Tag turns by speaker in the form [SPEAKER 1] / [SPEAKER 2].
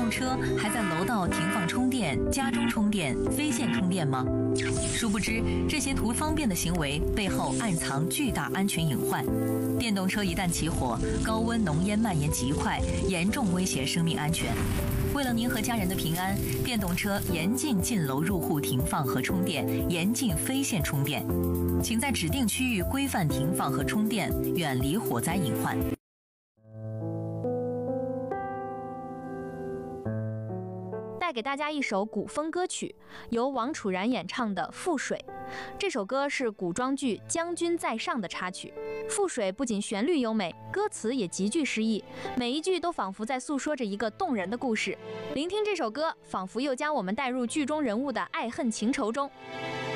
[SPEAKER 1] 动车还在楼道停放充电、家中充电、非线充电吗？殊不知，这些图方便的行为背后暗藏巨大安全隐患。电动车一旦起火，高温浓烟蔓延极快，严重威胁生命安全。为了您和家人的平安，电动车严禁进楼入户停放和充电，严禁非线充电。请在指定区域规范停放和充电，远离火灾隐患。
[SPEAKER 2] 带给大家一首古风歌曲，由王楚然演唱的《覆水》。这首歌是古装剧《将军在上》的插曲。《覆水》不仅旋律优美，歌词也极具诗意，每一句都仿佛在诉说着一个动人的故事。聆听这首歌，仿佛又将我们带入剧中人物的爱恨情仇中。